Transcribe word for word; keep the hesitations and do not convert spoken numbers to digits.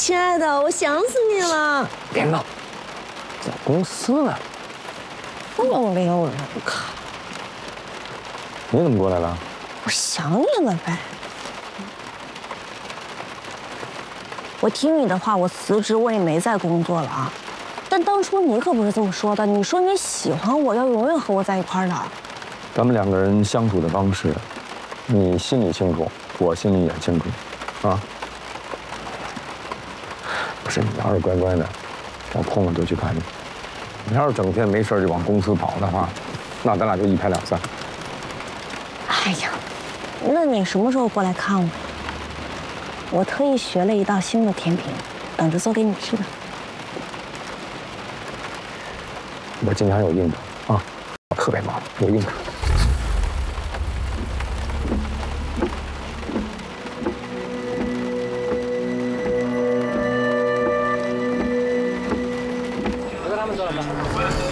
亲爱的，我想死你了。 别闹，在公司呢。 风流人卡。 你怎么过来了？ 我想你了呗。我听你的话，我辞职，我也没再工作了啊。但当初你可不是这么说的，你说你喜欢我，要永远和我在一块儿的。 咱们两个人相处的方式，你心里清楚，我心里也清楚，啊。不是，你要是乖乖的，我空了就去看你。你要是整天没事就往公司跑的话，那咱俩就一拍两散。 哎呀，那你什么时候过来看我？我特意学了一道新的甜品，等着做给你吃的。 我今天还有应酬啊，我特别忙，有应酬。 我跟他们说了吗？